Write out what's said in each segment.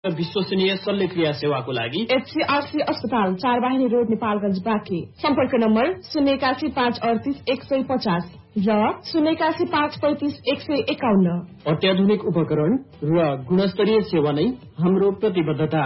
विश्वसनीय शल्यक्रिया सेवाको लागि HCRC अस्पताल 4 बाहिनी रोड नेपालगञ्ज बाँके। सम्पर्क नम्बर 08153 150 र 08153 151। अत्याधुनिक उपकरण र गुणस्तरीय सेवा नै हाम्रो प्रतिबद्धता।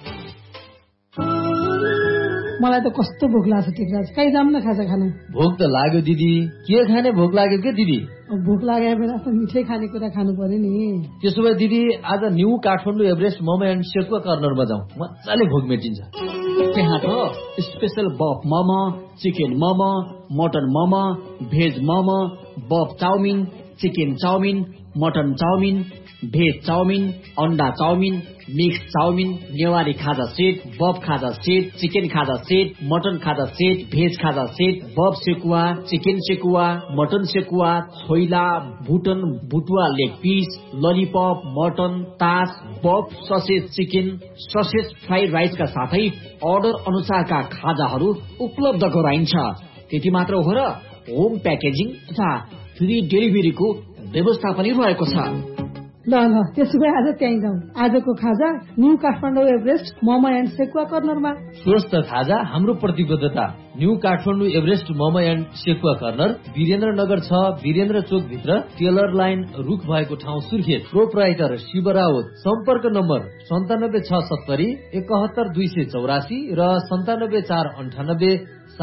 मलाई त कस्तो भोक लाग्छ टिकराज, कहीँ जाऊँ न खाजा खान। भोक त लाग्यो दिदी, के खाने भोक लाग्यो के दिदी? भोक लागेको बेला त मिठै खानेकुरा खानु पर्यो नि। त्यसो भए दिदी आज new Kathmandu Everest momo and sekuwa कर्नरमा जाउँ, मजाले भोक मेटिन्छ। त्यहाँ त स्पेशल बफ momo, chicken momo, mutton momo, veg momo, बफ chowmein, chicken chowmein, mutton chowmein, veg chowmein, अन्डा चाउमिन, मिक्स चाउमिन, नेवारी खाजा सेट, बफ खाजा सेट, चिकन खाजा सेट, मटन खाजा सेट, भेज खाजा सेट, बफ सेकुवा, चिकन सेकुवा, मटन सेकुवा, छोइला, भुटन बुटुवा लेग पिस, ललिपप, मटन, तास, बफ ससेज चिकन, ससेज फ्राइड राइसका साथै order अनुसारका खाजाहरू उपलब्ध गराइन्छ। त्यति मात्र हो र होम प्याकेजिङ तथा फ्री डेलिभरीको व्यवस्था पनि रहेको छ। ल त्यसो भए आज त्यहीँ जाउँ। आजको खाजा new Kathmandu Everest momo and sekuwa कर्नरमा। स्वस्थ खाजा हाम्रो प्रतिबद्धता। New Kathmandu Everest momo and sekuwa corner Birendranagar 6 Birendra चोक भित्र टेलर लाइन रुख भएको ठाउँ सुर्खेत। प्रोप्राइटर शिव राउत। सम्पर्क नम्बर 97670 71284 र 97498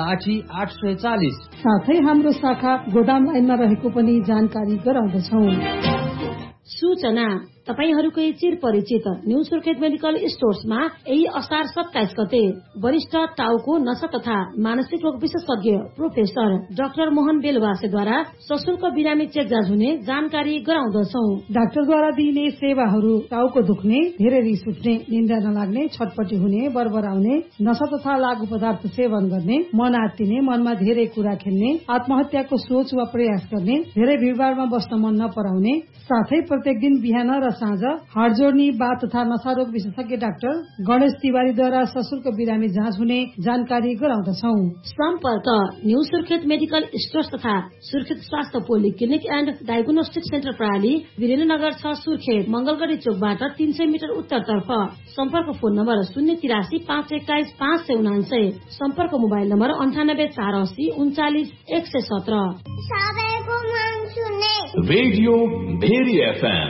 60840। साथै हाम्रो शाखा गोदाम लाइनमा रहेको पनि जानकारी गराउँदछौँ। सूचना तपाईहरूकै चिर परिचित न्यू सुर्खेत मेडिकल स्टोर्समा यही असार 27 गते वरिष्ठ टाउको नसा तथा मानसिक रोग विशेषज्ञ प्रोफेसर डाक्टर मोहन बेलवासेद्वारा सशुल्क बिरामी चेक जाँच हुने जानकारी गराउँदछौँ। डाक्टरद्वारा दिइने सेवाहरू टाउको दुख्ने, धेरै रिस उठ्ने, निन्द्रा नलाग्ने, छटपटी हुने, बरबराउने, नशा तथा लागु पदार्थ सेवन गर्ने, मन आत्तिने, मनमा धेरै कुरा खेल्ने, आत्महत्याको सोच वा प्रयास गर्ने, धेरै भीडभाडमा बस्न मन नपराउने, साथै प्रत्येक दिन बिहान र साँझ हाड जोड्ने, बात तथा नशारोग विशेषज्ञ डाक्टर गणेश तिवारीद्वारा सशुल्क बिरामी जाँच हुने जानकारी गराउँदछौँ। सम्पर्क न्यू सुर्खेत मेडिकल स्टोर्स तथा सुर्खेत स्वास्थ्य पोलिक्लिनिक एन्ड डायग्नोस्टिक सेन्टर प्रणाली वीरेन्द्रनगर 6 सुर्खेत, मंगलगढ़ी चोकबाट 300 मिटर उत्तरतर्फ। सम्पर्क फोन नम्बर 083 521 579। सम्पर्क mobile number 98 480 39 117। Radio very FM।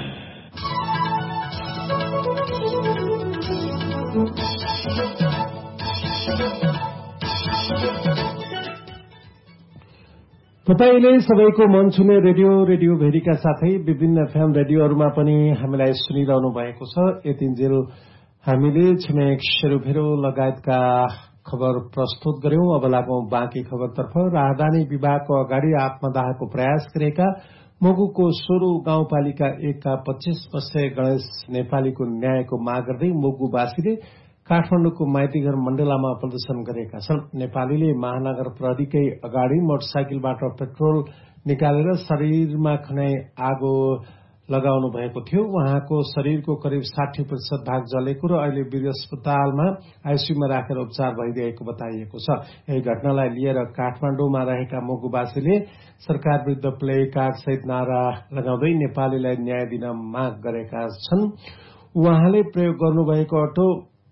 तपाईले सबैको मन छुने रेडियो भेरीका साथै विभिन्न FM रेडियोहरूमा पनि हामीलाई सुनिरहनु भएको छ। यतिन्जेल हामीले छिमेक सेरोफेरो लगायतका खबर प्रस्तुत गर्यौं। अब लागौं बाँकी खबरतर्फ। राहदानी विभागको अगाडि आत्मदाहको प्रयास गरेका मुगुको सोरो गाउँपालिका 1 का 25 वर्षीय गणेश नेपालीको न्यायको माग गर्दै मुगुवासीले काठमाडौँको माइतीघर मण्डलामा प्रदर्शन गरेका छन्। नेपालीले महानगर प्रहरीकै अगाडि मोटरसाइकलबाट पेट्रोल निकालेर शरीरमा खनाई आगो लगाउनु भएको थियो। उहाँको शरीरको करिब 60% भाग जलेको र अहिले वीर अस्पतालमा आइसियूमा राखेर उपचार भइरहेको बताइएको छ। यही घटनालाई लिएर काठमाडौँमा रहेका मुगुवासीले सरकार विरुद्ध प्ले कार्ड सहित नारा लगाउँदै नेपालीलाई न्याय दिन माग गरेका छन्। उहाँले प्रयोग गर्नुभएको अटो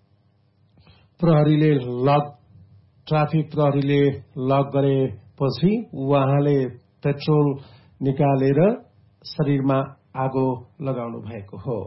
ट्राफिक प्रहरीले लक गरेपछि उहाँले पेट्रोल निकालेर शरीरमा आगो लगाउनु भएको हो।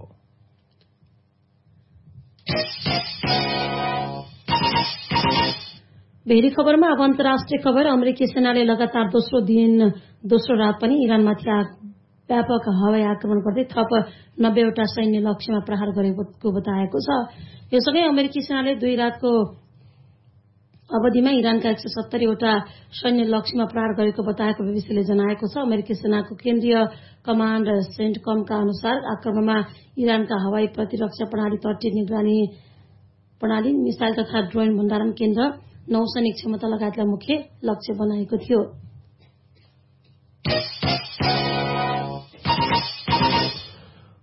भेरी खबरमा अब अन्तर्राष्ट्रिय खबर। अमेरिकी सेनाले लगातार दोस्रो रात पनि इरानमाथि व्यापक हवाई आक्रमण गर्दै थप 90 वटा सैन्य लक्ष्यमा प्रहार गरेको बताएको छ। यससँगै अमेरिकी सेनाले 2 रातको अवधिमा इरानका 170 वटा सैन्य लक्ष्यमा प्रहार गरेको बताएको बीबीसीले जनाएको छ। अमेरिकी सेनाको केन्द्रीय कमाण्ड सेन्टकमका अनुसार आक्रमणमा इरानका हवाई प्रतिरक्षा प्रणाली, तटीय निगरानी प्रणाली, मिसाइल तथा ड्रोन भण्डारण केन्द्र, नौसैनिक क्षमता लगायतलाई मुख्य लक्ष्य बनाएको थियो।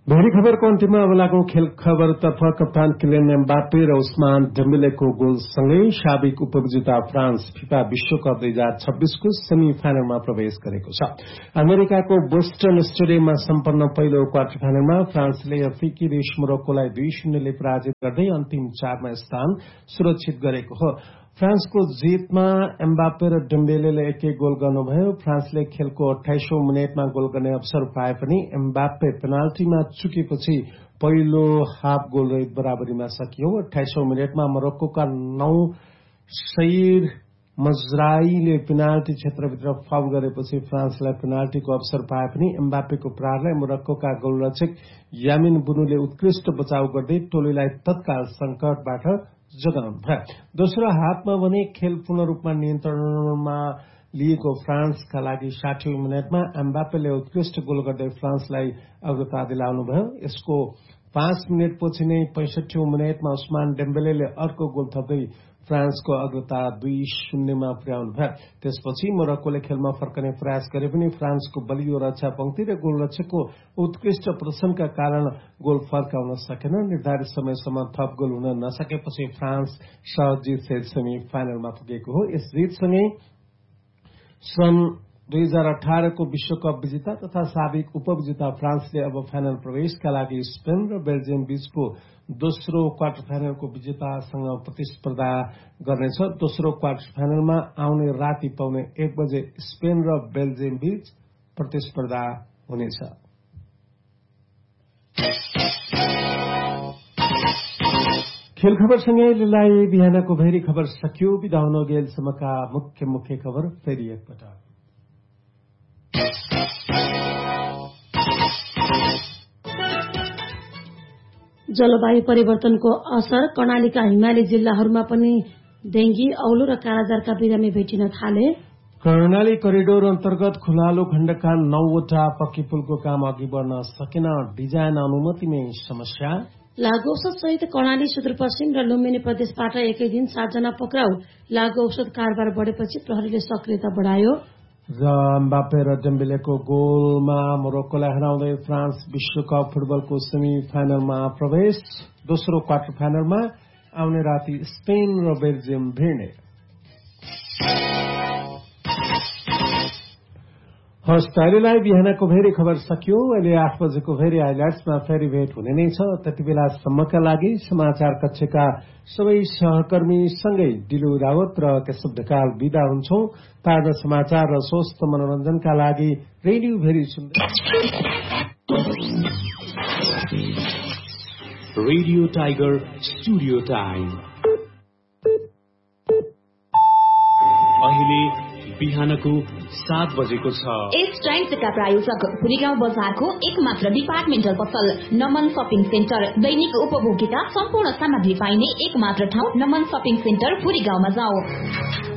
भेरी खबरको अन्तिममा अब लागौं खेल खबरतर्फ। कप्तान किलियन एम्बापे र उस्मान डेम्बेलेको गोलसँगै साबिक उपविजेता फ्रान्स फिफा विश्वकप 2026 को सेमी फाइनलमा प्रवेश गरेको छ। अमेरिकाको बोस्टन स्टेडियममा सम्पन्न पहिलो क्वार्टर फाइनलमा फ्रान्सले अफ्रिकी देश मोरक्कोलाई 2-0 ले पराजित गर्दै अन्तिम 4 मा स्थान सुरक्षित गरेको हो। फ्रान्सको जितमा एम्बापे र डेम्बेलेले एक-एक गोल गर्नुभयो। फ्रान्सले खेलको 28औं मिनेटमा गोल गर्ने अवसर पाए पनि एम्बापे पेनाल्टीमा चुकेपछि पहिलो हाफ गोल रहित बराबरीमा सकियो। 28औं मिनेटमा मोरक्कोका 9 सईर मजराईले पेनाल्टी क्षेत्रभित्र फाउल गरेपछि फ्रान्सलाई पेनाल्टीको अवसर पाए पनि एम्बापेको प्रहारलाई मोरक्कोका गोलरक्षक यामिन बुनुले उत्कृष्ट बचाव गर्दै टोलीलाई तत्काल संकटबाट जोगाउनु भयो। दोस्रो हाफमा भने खेल पूर्ण रूपमा नियन्त्रणमा लिएको फ्रान्सका लागि 60औं मिनेटमा एम्बापेले उत्कृष्ट गोल गर्दै फ्रान्सलाई अग्रता दिलाउनुभयो। यसको 5 मिनेटपछि नै 65औं मिनेटमा उस्मान डेम्बेलेले अर्को गोल थप्दै फ्रान्सको अग्रता 2-0 मा पुर्याउनु भयो। त्यसपछि मोरक्कोले खेलमा फर्कने प्रयास गरे पनि फ्रान्सको बलियो रक्षा पंक्ति र गोलरक्षकको उत्कृष्ट प्रदर्शनका कारण गोल फर्काउन सकेन। निर्धारित समयसम्म थप गोल हुन नसकेपछि फ्रान्स सहज जितसहित सेमी फाइनलमा पुगेको हो। यस जितसँगै सन् 2018 को विश्वकप विजेता तथा साबिक उपविजेता फ्रान्सले अब फाइनल प्रवेशका लागि स्पेन र बेल्जियम बीचको दोस्रो क्वार्टर फाइनलको विजेतासँग प्रतिस्पर्धा गर्नेछ। दोस्रो क्वार्टर फाइनलमा आउने राति पाउने 1 बजे स्पेन र बेल्जियम बीच प्रतिस्पर्धा हुनेछ। खेल खबरसँगै लिलाई बिहानको भेरी खबर सकियो। बिदा हुन गेलसम्मका मुख्य खबर फेरि एकपटक। जलवायु परिवर्तनको असर कर्णालीका हिमाली जिल्लाहरूमा पनि डेंगी, औलो र कालाजारका बिरामी भेटिन थाले। कर्णाली करिडोर अन्तर्गत खुलालो खण्डका 9वटा पक्की पुलको काम अघि बढ्न सकेन। डिजाइन अनुमतिमै समस्या। लागू औषध सहित कर्णाली सुदूरपश्चिम र लुम्बिनी प्रदेशबाट एकै दिन 7 जना पक्राउ। लागू औषध कारोबार बढेपछि प्रहरीले सक्रियता बढायो। र एम्बापे र डेम्बेलेको गोलमा मोरक्कोलाई हराउँदै फ्रान्स विश्वकप फुटबलको सेमी फाइनलमा प्रवेश। दोस्रो क्वार्टर फाइनलमा आउने राति स्पेन र बेल्जियम भिड्ने। हस्, तैलेलाई बिहानको भेरी खबर सकियो। अहिले 8 बजेको भेरी हाइलाइट्समा फेरि भेट हुने नै छ। त्यति बेलासम्मका लागि समाचार कक्षका सबै सहकर्मी सँगै दिलु रावत र केशव ढकाल बिदा हुन्छौं। ताजा समाचार र स्वस्थ मनोरञ्जनका लागि रेडियो भेरी सुन्दै रेडियो टाइगर स्टुडियो टाइम। अहिले बिहानको 7 बजेको छ। यस टाइम्सका प्रायोजक भुरीगाउँ बजारको एकमात्र डिपार्टमेन्टल पसल नमन शपिङ सेन्टर। दैनिक उपभोक्ता सम्पूर्ण सामग्री पाइने एकमात्र ठाउँ नमन शपिङ सेन्टर भुरीगाउँमा जाऊ।